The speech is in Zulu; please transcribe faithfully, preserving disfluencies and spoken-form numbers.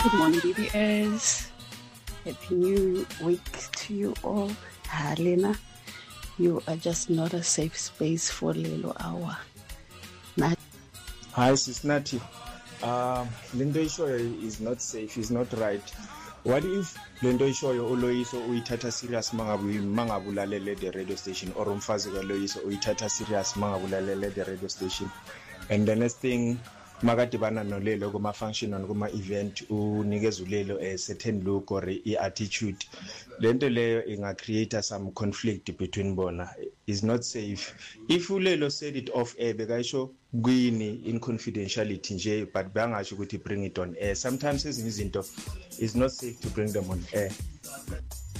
Good morning, B B S. Happy new week to you all. Halena, you are just not a safe space for Lelo Hour. Not- Hi, Sis Nati. Um, Lindo Ishoyo is not safe, is not right. What if Lindo Ishoyo uloyiso uyithatha serious mangabu mangabulalele the radio station, or umfazi kaloyiso uyithatha serious mangabulalele the radio station? And the next thing, magadibana nolelo kuma function and kuma event unikeza ulelo a certain look or a attitude, lento leyo inga create some conflict between bona. Is not safe. If ulelo said it off air bekayisho kwini in confidentiality nje, but bangasho ukuthi bring it on air. Sometimes ezinye izinto is not safe to bring them on air.